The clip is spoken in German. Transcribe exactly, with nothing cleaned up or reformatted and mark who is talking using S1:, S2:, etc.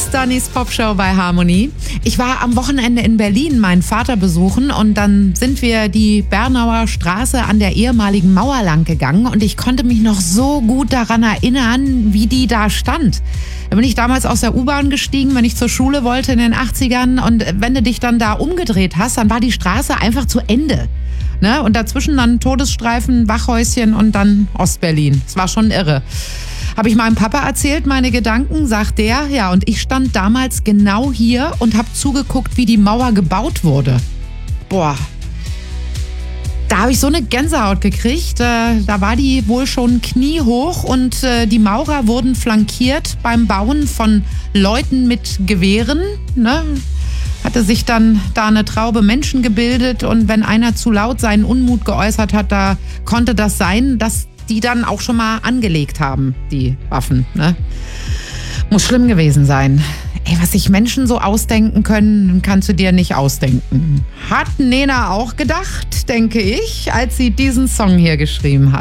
S1: ist Dannys Popshow bei Harmony. Ich war am Wochenende in Berlin meinen Vater besuchen und dann sind wir die Bernauer Straße an der ehemaligen Mauer lang gegangen und ich konnte mich noch so gut daran erinnern, wie die da stand. Da bin ich damals aus der U-Bahn gestiegen, wenn ich zur Schule wollte in den achtzigern und wenn du dich dann da umgedreht hast, dann war die Straße einfach zu Ende. Ne? Und dazwischen dann Todesstreifen, Wachhäuschen und dann Ostberlin. Das war schon irre. Habe ich meinem Papa erzählt, meine Gedanken, sagt der, ja, und ich stand damals genau hier und habe zugeguckt, wie die Mauer gebaut wurde. Boah, da habe ich so eine Gänsehaut gekriegt. Äh, da war die wohl schon kniehoch und äh, die Maurer wurden flankiert beim Bauen von Leuten mit Gewehren. Ne? Hatte sich dann da eine Traube Menschen gebildet und wenn einer zu laut seinen Unmut geäußert hat, da konnte das sein, dass die dann auch schon mal angelegt haben, die Waffen. Ne? Muss schlimm gewesen sein. Ey, was sich Menschen so ausdenken können, kannst du dir nicht ausdenken. Hat Nena auch gedacht, denke ich, als sie diesen Song hier geschrieben hat.